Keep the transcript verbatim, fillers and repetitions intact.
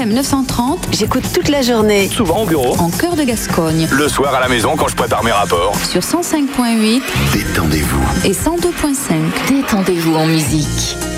M neuf cent trente, j'écoute toute la journée. Souvent au bureau. En cœur de Gascogne. Le soir à la maison quand je prépare mes rapports. Sur cent cinq virgule huit. Détendez-vous. Et cent deux virgule cinq. Détendez-vous en musique.